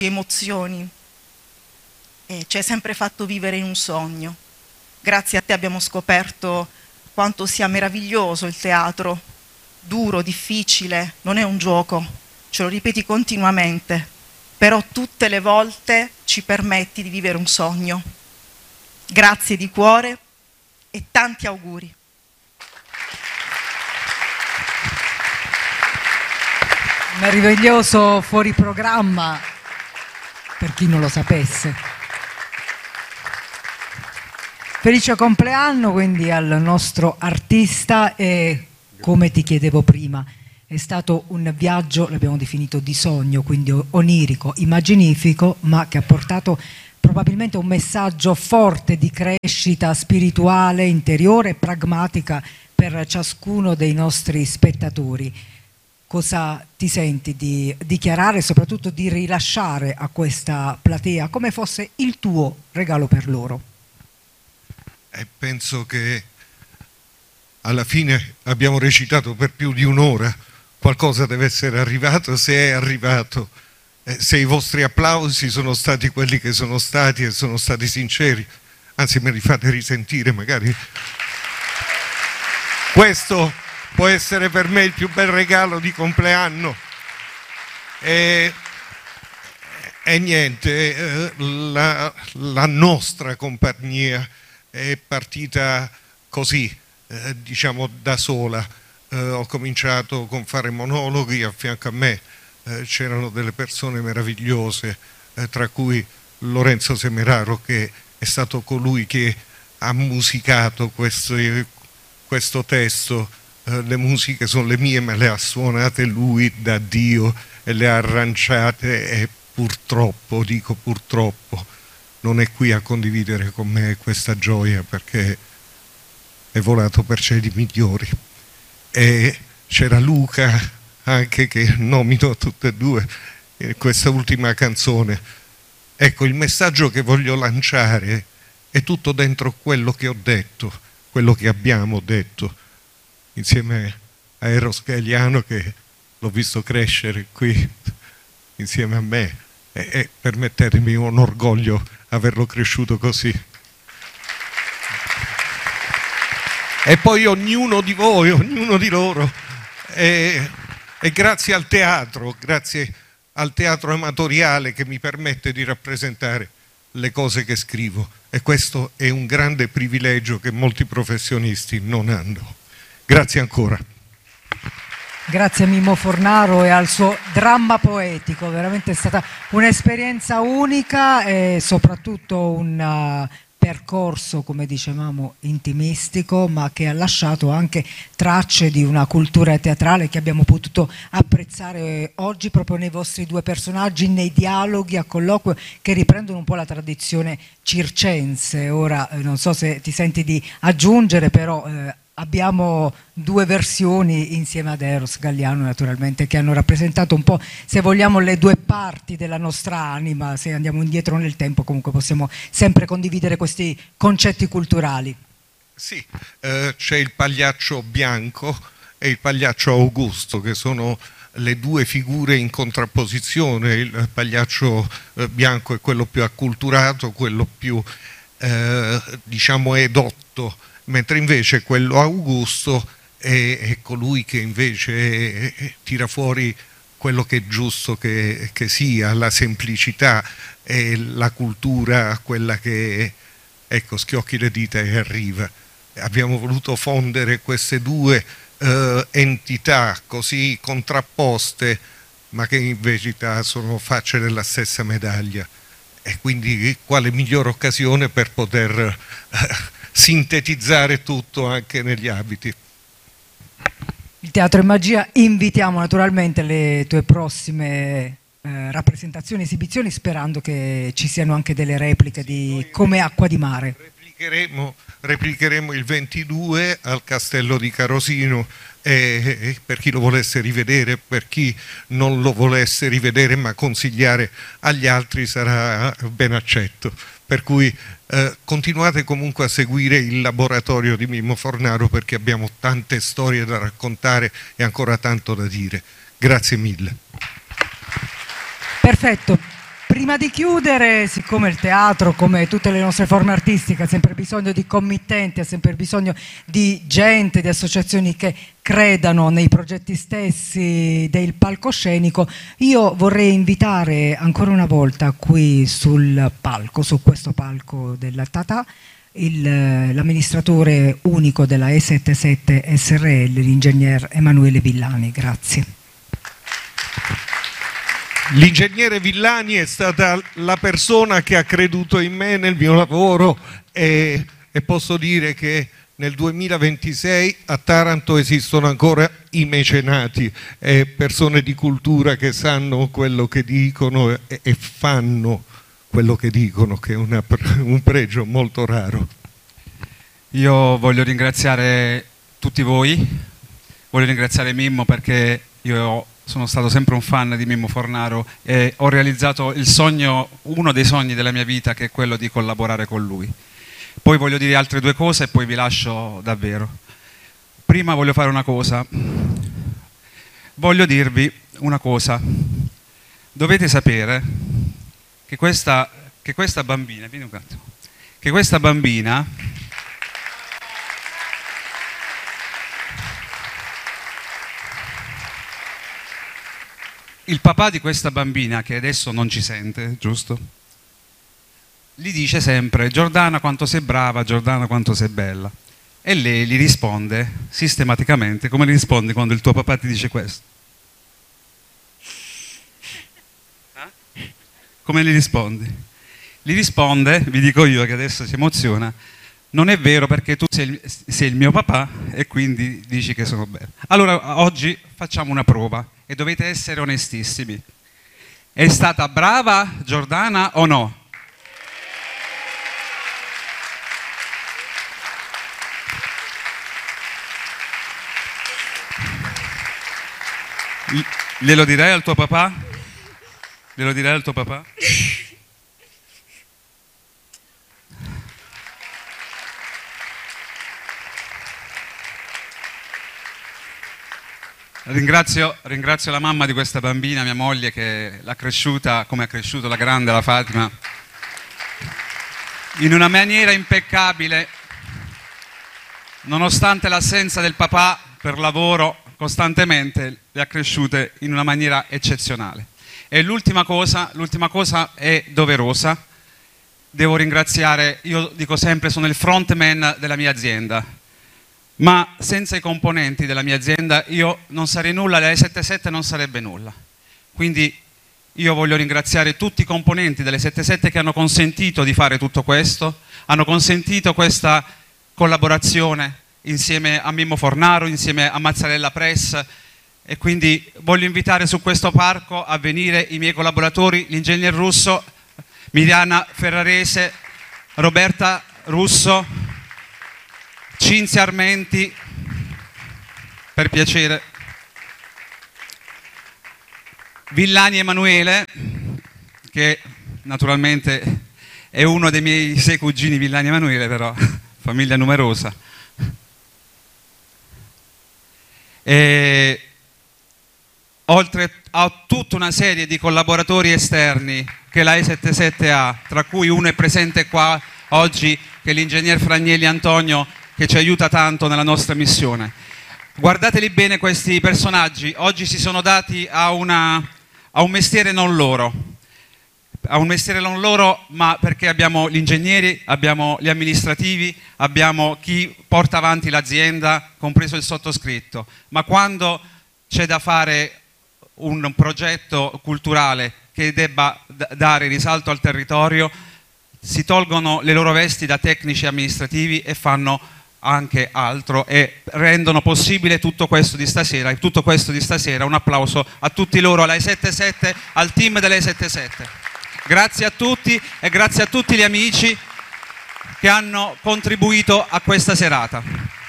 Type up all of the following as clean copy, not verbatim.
emozioni e ci hai sempre fatto vivere in un sogno. Grazie a te abbiamo scoperto quanto sia meraviglioso il teatro, duro, difficile, non è un gioco, ce lo ripeti continuamente, però tutte le volte ci permetti di vivere un sogno. Grazie di cuore e tanti auguri. Meraviglioso fuori programma, per chi non lo sapesse. Felice compleanno quindi al nostro artista e, come ti chiedevo prima, è stato un viaggio, l'abbiamo definito di sogno, quindi onirico, immaginifico, ma che ha portato probabilmente un messaggio forte di crescita spirituale, interiore e pragmatica per ciascuno dei nostri spettatori. Cosa ti senti di dichiarare e soprattutto di rilasciare a questa platea come fosse il tuo regalo per loro? Penso che alla fine abbiamo recitato per più di un'ora, qualcosa deve essere arrivato, se è arrivato, se i vostri applausi sono stati quelli che sono stati e sono stati sinceri, anzi me li fate risentire magari. Questo può essere per me il più bel regalo di compleanno. E niente, la nostra compagnia è partita così, diciamo da sola. Ho cominciato con fare monologhi, a fianco a me c'erano delle persone meravigliose, tra cui Lorenzo Semeraro, che è stato colui che ha musicato questo testo. Le musiche sono le mie, ma le ha suonate lui da Dio e le ha arrangiate e purtroppo, dico purtroppo, non è qui a condividere con me questa gioia perché è volato per cieli migliori. E c'era Luca anche, che nomino tutte e due in questa ultima canzone. Ecco, il messaggio che voglio lanciare è tutto dentro quello che ho detto, quello che abbiamo detto insieme a Eros Galiano, che l'ho visto crescere qui insieme a me, e permettetemi, un orgoglio averlo cresciuto così. E poi ognuno di voi, ognuno di loro, e grazie al teatro amatoriale che mi permette di rappresentare le cose che scrivo, e questo è un grande privilegio che molti professionisti non hanno. Grazie ancora. Grazie a Mimmo Fornaro e al suo dramma poetico, veramente è stata un'esperienza unica e soprattutto un percorso, come dicevamo, intimistico, ma che ha lasciato anche tracce di una cultura teatrale che abbiamo potuto apprezzare oggi proprio nei vostri due personaggi, nei dialoghi a colloquio che riprendono un po' la tradizione circense. Ora non so se ti senti di aggiungere, però abbiamo due versioni insieme ad Eros Galiano, naturalmente, che hanno rappresentato un po', se vogliamo, le due parti della nostra anima. Se andiamo indietro nel tempo, comunque possiamo sempre condividere questi concetti culturali. Sì, c'è il pagliaccio bianco e il pagliaccio Augusto, che sono le due figure in contrapposizione. Il pagliaccio bianco è quello più acculturato, quello più diciamo edotto, mentre invece quello Augusto è colui che invece tira fuori quello che è giusto che sia, la semplicità e la cultura, quella che, ecco, schiocchi le dita e arriva. Abbiamo voluto fondere queste due entità così contrapposte, ma che in verità sono facce della stessa medaglia. E quindi quale migliore occasione per poter sintetizzare tutto anche negli abiti. Il Teatro in Magia, invitiamo naturalmente le tue prossime rappresentazioni, esibizioni, sperando che ci siano anche delle repliche di Come acqua di mare. Replicheremo il 22 al Castello di Carosino, e per chi lo volesse rivedere, per chi non lo volesse rivedere ma consigliare agli altri, sarà ben accetto. Per cui continuate comunque a seguire il laboratorio di Mimmo Fornaro, perché abbiamo tante storie da raccontare e ancora tanto da dire. Grazie mille. Perfetto. Prima di chiudere, siccome il teatro, come tutte le nostre forme artistiche, ha sempre bisogno di committenti, ha sempre bisogno di gente, di associazioni che credano nei progetti stessi del palcoscenico, io vorrei invitare ancora una volta qui sul palco, su questo palco della Tata, l'amministratore unico della E77 SRL, l'ingegner Emanuele Villani. Grazie. L'ingegnere Villani è stata la persona che ha creduto in me, nel mio lavoro, e posso dire che nel 2026 a Taranto esistono ancora i mecenati, persone di cultura che sanno quello che dicono e fanno quello che dicono, che è un pregio molto raro. Io voglio ringraziare tutti voi, voglio ringraziare Mimmo perché io sono stato sempre un fan di Mimmo Fornaro e ho realizzato il sogno, uno dei sogni della mia vita, che è quello di collaborare con lui. Poi voglio dire altre due cose e poi vi lascio davvero. Prima voglio fare una cosa, voglio dirvi una cosa. Dovete sapere che questa bambina, vieni un attimo, che questa bambina il papà di questa bambina, che adesso non ci sente, giusto? Gli dice sempre: Giordana quanto sei brava, Giordana quanto sei bella. E lei gli risponde sistematicamente come gli rispondi quando il tuo papà ti dice questo. Come gli rispondi? Gli risponde, vi dico io che adesso si emoziona: non è vero perché tu sei il mio papà e quindi dici che sono bella. Allora oggi facciamo una prova e dovete essere onestissimi. È stata brava Giordana o no? Glielo direi al tuo papà? Glielo direi al tuo papà? Ringrazio la mamma di questa bambina, mia moglie, che l'ha cresciuta come ha cresciuto la grande, la Fatima, in una maniera impeccabile, nonostante l'assenza del papà per lavoro, costantemente le ha cresciute in una maniera eccezionale. E l'ultima cosa è doverosa. Devo ringraziare, io dico sempre, sono il frontman della mia azienda, ma senza i componenti della mia azienda io non sarei nulla, la E77 non sarebbe nulla. Quindi io voglio ringraziare tutti i componenti delle 77 che hanno consentito di fare tutto questo, hanno consentito questa collaborazione insieme a Mimmo Fornaro, insieme a Mazzarella Press, e quindi voglio invitare su questo palco a venire i miei collaboratori, l'ingegner Russo, Miriana Ferrarese, Roberta Russo, Cinzia Armenti, per piacere, Villani Emanuele, che naturalmente è uno dei miei 6 cugini Villani Emanuele, però famiglia numerosa. E oltre a tutta una serie di collaboratori esterni che la E77 ha, tra cui uno è presente qua oggi, che è l'ingegner Fragnelli Antonio, che ci aiuta tanto nella nostra missione. Guardateli bene questi personaggi, oggi si sono dati a un mestiere non loro, ma perché abbiamo gli ingegneri, abbiamo gli amministrativi, abbiamo chi porta avanti l'azienda, compreso il sottoscritto, ma quando c'è da fare un progetto culturale che debba dare risalto al territorio, si tolgono le loro vesti da tecnici amministrativi e fanno anche altro e rendono possibile tutto questo di stasera. E tutto questo di stasera, un applauso a tutti loro, alla E77, al team della E77. Grazie a tutti e grazie a tutti gli amici che hanno contribuito a questa serata.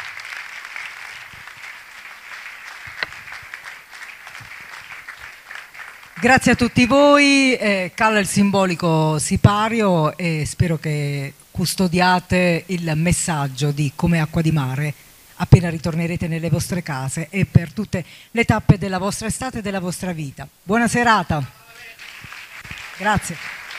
Grazie a tutti voi, cala il simbolico sipario e spero che custodiate il messaggio di Come acqua di mare appena ritornerete nelle vostre case e per tutte le tappe della vostra estate e della vostra vita. Buona serata. Grazie.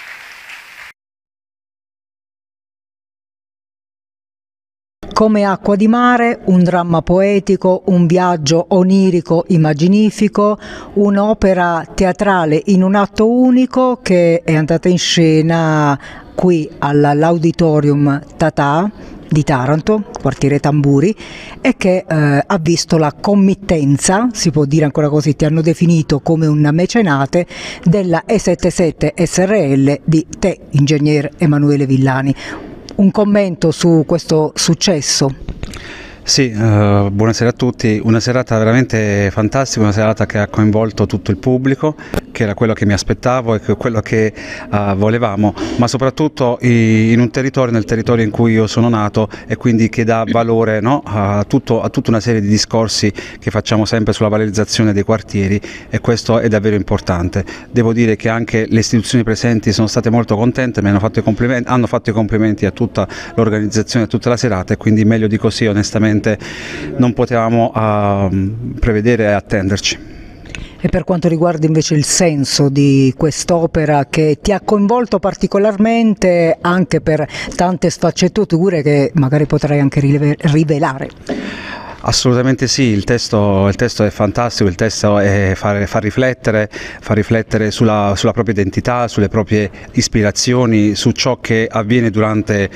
Come acqua di mare, un dramma poetico, un viaggio onirico immaginifico, un'opera teatrale in un atto unico che è andata in scena qui all'Auditorium Tata di Taranto, quartiere Tamburi, e che ha visto la committenza, si può dire ancora così, ti hanno definito come un mecenate, della E77 SRL di te, ingegner Emanuele Villani. Un commento su questo successo? Sì, buonasera a tutti, una serata veramente fantastica, una serata che ha coinvolto tutto il pubblico, che era quello che mi aspettavo e quello che volevamo, ma soprattutto in un territorio, nel territorio in cui io sono nato, e quindi che dà valore, no, a tutta una serie di discorsi che facciamo sempre sulla valorizzazione dei quartieri, e questo è davvero importante. Devo dire che anche le istituzioni presenti sono state molto contente, mi hanno fatto i complimenti a tutta l'organizzazione, a tutta la serata, e quindi meglio di così onestamente non potevamo prevedere e attenderci. E per quanto riguarda invece il senso di quest'opera che ti ha coinvolto particolarmente anche per tante sfaccettature che magari potrai anche rivelare? Assolutamente sì, il testo è fantastico, il testo fa riflettere sulla propria identità, sulle proprie ispirazioni, su ciò che avviene durante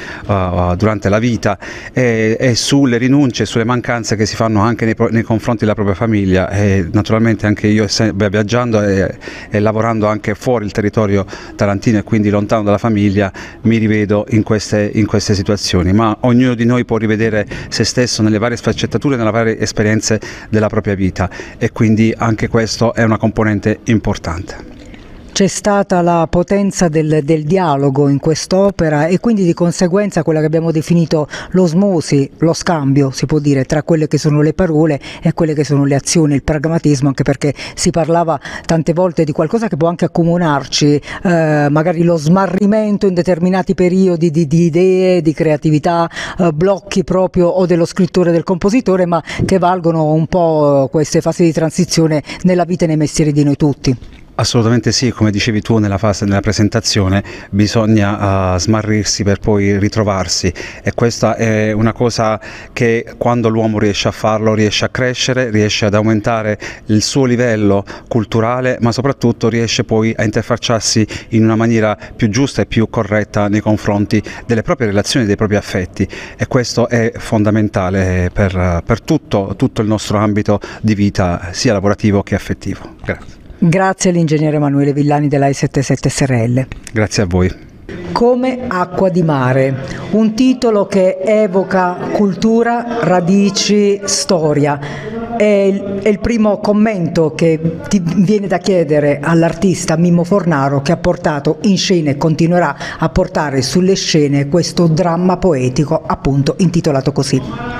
la vita, e sulle rinunce, sulle mancanze che si fanno anche nei confronti della propria famiglia. E naturalmente anche io, viaggiando e lavorando anche fuori il territorio tarantino e quindi lontano dalla famiglia, mi rivedo in queste situazioni, ma ognuno di noi può rivedere se stesso nelle varie sfaccettature, nelle varie esperienze della propria vita, e quindi anche questo è una componente importante. C'è stata la potenza del dialogo in quest'opera e quindi di conseguenza quella che abbiamo definito l'osmosi, lo scambio, si può dire, tra quelle che sono le parole e quelle che sono le azioni, il pragmatismo, anche perché si parlava tante volte di qualcosa che può anche accomunarci, magari lo smarrimento in determinati periodi di idee, di creatività, blocchi proprio o dello scrittore o del compositore, ma che valgono un po' queste fasi di transizione nella vita e nei mestieri di noi tutti. Assolutamente sì, come dicevi tu nella presentazione, bisogna smarrirsi per poi ritrovarsi, e questa è una cosa che quando l'uomo riesce a farlo riesce a crescere, riesce ad aumentare il suo livello culturale, ma soprattutto riesce poi a interfacciarsi in una maniera più giusta e più corretta nei confronti delle proprie relazioni, dei propri affetti, e questo è fondamentale per tutto il nostro ambito di vita, sia lavorativo che affettivo. Grazie. Grazie all'ingegnere Emanuele Villani della E77 SRL. Grazie a voi. Come acqua di mare, un titolo che evoca cultura, radici, storia. È il primo commento che ti viene da chiedere all'artista Mimmo Fornaro, che ha portato in scena e continuerà a portare sulle scene questo dramma poetico appunto intitolato così.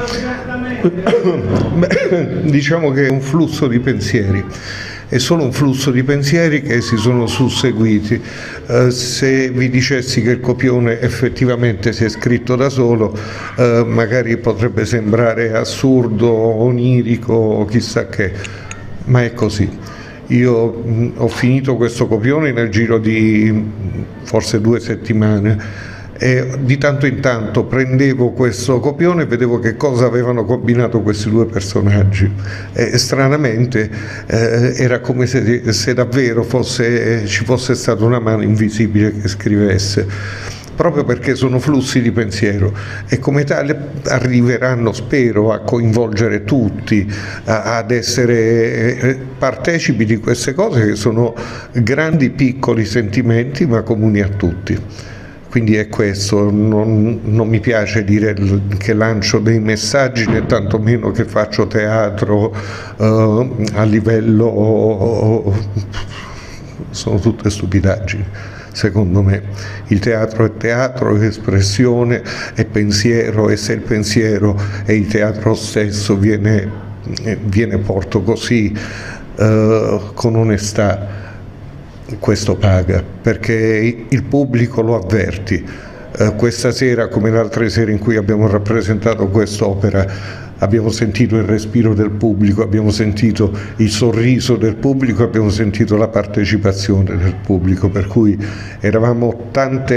Beh, diciamo che è un flusso di pensieri. È solo un flusso di pensieri che si sono susseguiti. Se vi dicessi che il copione effettivamente si è scritto da solo, magari potrebbe sembrare assurdo, onirico, chissà che, ma è così. Io ho finito questo copione nel giro di forse 2 settimane. E di tanto in tanto prendevo questo copione e vedevo che cosa avevano combinato questi 2 personaggi, e stranamente era come se davvero ci fosse stata una mano invisibile che scrivesse, proprio perché sono flussi di pensiero, e come tale arriveranno, spero, a coinvolgere tutti, ad essere partecipi di queste cose che sono grandi piccoli sentimenti ma comuni a tutti. Quindi è questo, non mi piace dire che lancio dei messaggi, né tantomeno che faccio teatro a livello... sono tutte stupidaggini, secondo me. Il teatro è teatro, è espressione, è pensiero, e se il pensiero è il teatro stesso viene porto così, con onestà. Questo paga, perché il pubblico lo avverti, questa sera, come le altre sere in cui abbiamo rappresentato quest'opera, abbiamo sentito il respiro del pubblico, abbiamo sentito il sorriso del pubblico, abbiamo sentito la partecipazione del pubblico, per cui eravamo tante